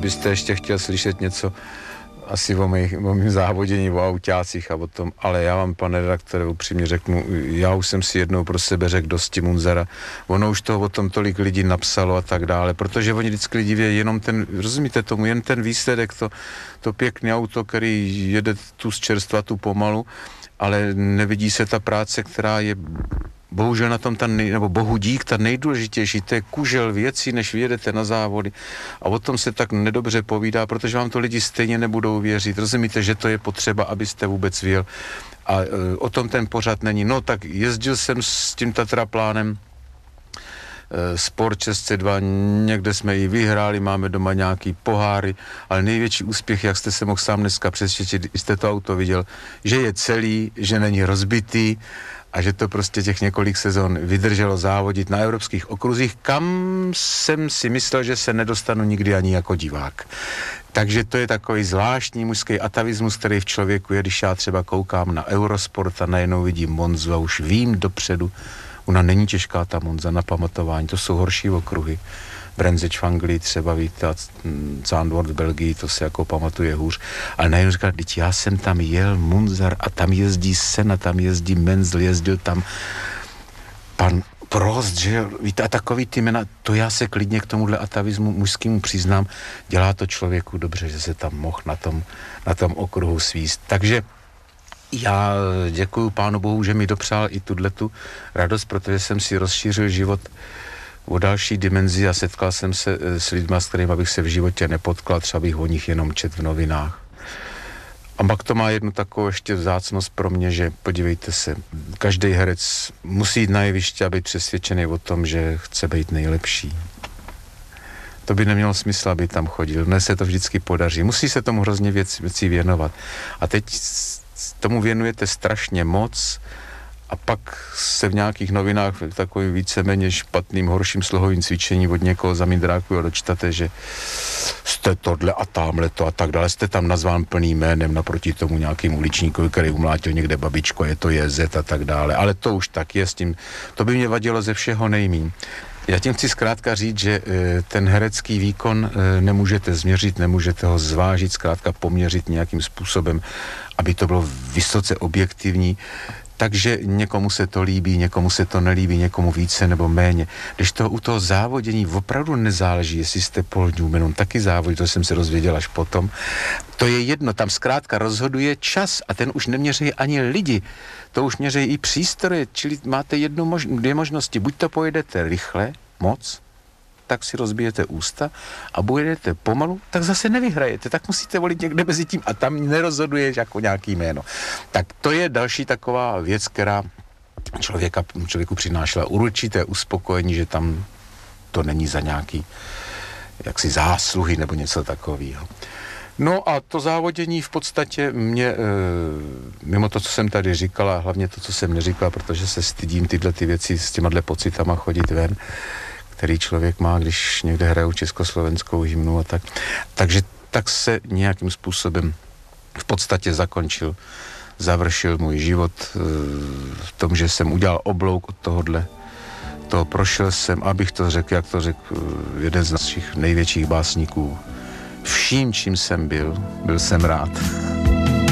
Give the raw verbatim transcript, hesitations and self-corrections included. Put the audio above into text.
byste ještě chtěl slyšet něco asi o, mých, o mým závodění, o autácích a o tom, ale já vám, pane redaktore, upřímně řeknu, já už jsem si jednou pro sebe řekl dosti Munzara, ono už toho o tom tolik lidí napsalo a tak dále, protože oni vždycky lidi vědí jenom ten, rozumíte tomu, jen ten výsledek, to, to pěkné auto, který jede tu z čerstva, tu pomalu, ale nevidí se ta práce, která je bohužel na tom ta nej, nebo bohu dík, ta nejdůležitější, to je kužel věcí, než vyjedete na závody a o tom se tak nedobře povídá, protože vám to lidi stejně nebudou věřit. Rozumíte, že to je potřeba, abyste vůbec věl a e, o tom ten pořad není. No tak jezdil jsem s tím Tatraplánem e, Sport šest set dva, někde jsme ji vyhráli, máme doma nějaký poháry, ale největší úspěch, jak jste se mohl sám dneska přesvědčit, jste to auto viděl, že je celý, že není rozbitý, a že to prostě těch několik sezon vydrželo závodit na evropských okruzích, kam jsem si myslel, že se nedostanu nikdy ani jako divák. Takže to je takový zvláštní mužský atavismus, který v člověku je, když já třeba koukám na Eurosport a najednou vidím Monzu a už vím dopředu, ona není těžká ta Monza na pamatování, to jsou horší okruhy. Brenzeč v Anglii třeba, víte, a Zandvoort v Belgii, to se jako pamatuje hůř. Ale najednou říkal, teď já jsem tam jel, Munzar, a tam jezdí Senna, tam jezdí Menzel, jezdil tam pan Prost, že jo, víte, a takový ty jména, to já se klidně k tomuhle atavismu mužskému přiznám, dělá to člověku dobře, že se tam mohl na tom, na tom okruhu svíst. Takže já děkuju Pánu Bohu, že mi dopřál i tuhletu radost, protože jsem si rozšířil život o další dimenzi a setkal jsem se s lidmi, s kterými bych se v životě nepotkal, třeba bych o nich jenom čet v novinách. A pak to má jednu takovou ještě vzácnost pro mě, že podívejte se, každý herec musí jít na jeviště a být přesvědčený o tom, že chce být nejlepší. To by nemělo smysl, aby tam chodil. Dnes se to vždycky podaří. Musí se tomu hrozně věc, věcí věnovat. A teď tomu věnujete strašně moc a pak se v nějakých novinách takovým víceméně špatným, horším slohovým cvičení od někoho zamindrákuju a dočtate, že jste tohle a tamhle to a tak dále. Jste tam nazván plným jménem naproti tomu nějakým uličníkovi, který umlátil někde babičku a je to J Z a tak dále. Ale to už tak je s tím. To by mě vadilo ze všeho nejmíň. Já tím chci zkrátka říct, že ten herecký výkon nemůžete změřit, nemůžete ho zvážit, zkrátka poměřit nějakým způsobem, aby to bylo vysoce objektivní. Takže někomu se to líbí, někomu se to nelíbí, někomu více nebo méně. Když to u toho závodění opravdu nezáleží, jestli jste Paul Newman, on taky závodí, to jsem se rozvěděl až potom. To je jedno, tam zkrátka rozhoduje čas a ten už neměří ani lidi, to už měří i přístroje, čili máte jednu mož- dvě možnosti, buď to pojedete rychle, moc, tak si rozbijete ústa a budete pomalu, tak zase nevyhrajete, tak musíte volit někde mezi tím a tam nerozhoduje jako nějaký jméno. Tak to je další taková věc, která člověka, člověku přinášela určité uspokojení, že tam to není za nějaký jaksi zásluhy nebo něco takového. No a to závodění v podstatě mě, e, mimo to, co jsem tady říkala, hlavně to, co jsem neříkala, protože se stydím tyhle ty věci s těma pocitama chodit ven, který člověk má, když někde hrajou československou hymnu a tak. Takže tak se nějakým způsobem v podstatě zakončil, završil můj život e, v tom, že jsem udělal oblouk od tohohle. To prošel jsem, abych to řekl, jak to řekl e, jeden z našich největších básníků. Vším, čím jsem byl, byl jsem rád.